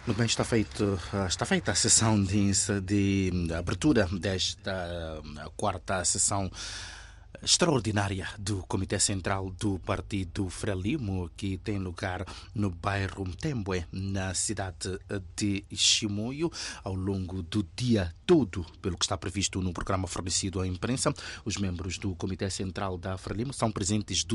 Muito bem, está feita a sessão de abertura desta quarta sessão extraordinária do Comitê Central do Partido Frelimo, que tem lugar no bairro Mtembwe, na cidade de Chimoio, ao longo do dia todo, pelo que está previsto no programa fornecido à imprensa. Os membros do Comitê Central da Frelimo são presentes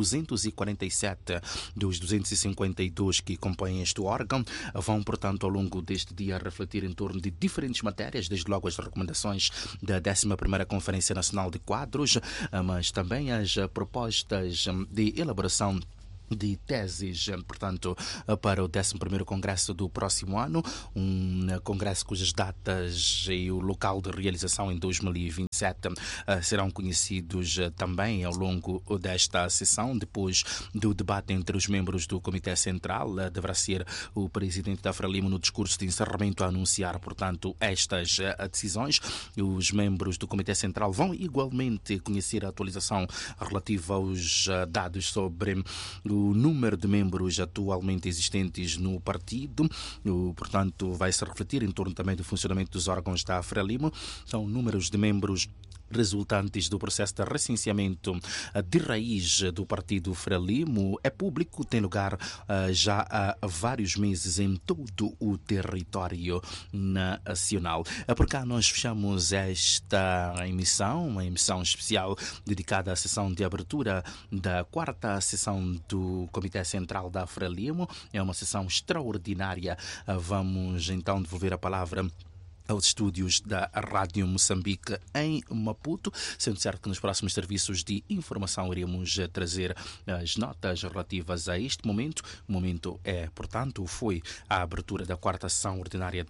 247 dos 252 que compõem este órgão. Vão, portanto, ao longo deste dia refletir em torno de diferentes matérias, desde logo as recomendações da 11ª Conferência Nacional de Quadros, mas também as propostas de elaboração de teses, portanto, para o 11º Congresso do próximo ano, um congresso cujas datas e o local de realização em 2027 serão conhecidos também ao longo desta sessão. Depois do debate entre os membros do Comitê Central, deverá ser o presidente da Frelimo no discurso de encerramento a anunciar, portanto, estas decisões. Os membros do Comitê Central vão igualmente conhecer a atualização relativa aos dados sobre o número de membros atualmente existentes no partido. Portanto, vai-se refletir em torno também do funcionamento dos órgãos da Frelimo. São números de membros resultantes do processo de recenseamento de raiz do partido Frelimo. É público, tem lugar já há vários meses em todo o território nacional. Por cá nós fechamos esta emissão, uma emissão especial dedicada à sessão de abertura da quarta sessão do Comitê Central da Frelimo. É uma sessão extraordinária. Vamos então devolver a palavra aos estúdios da Rádio Moçambique em Maputo, sendo certo que nos próximos serviços de informação iremos trazer as notas relativas a este momento. O momento foi a abertura da quarta sessão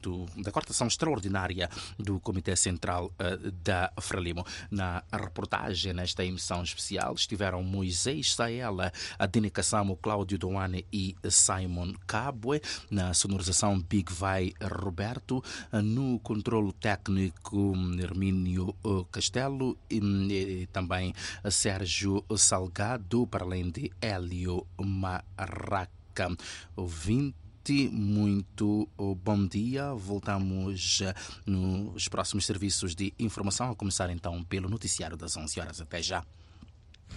extraordinária do Comitê Central da Frelimo. Na reportagem, nesta emissão especial, estiveram Moisés Saela, Adine Kassamo, Cláudio Doane e Simon Cabwe. Na sonorização, Big Vai Roberto. No controlo técnico, Hermínio Castelo e também Sérgio Salgado, para além de Hélio Marraca. Ouvinte, muito bom dia. Voltamos nos próximos serviços de informação, a começar então pelo noticiário das 11 horas. Até já.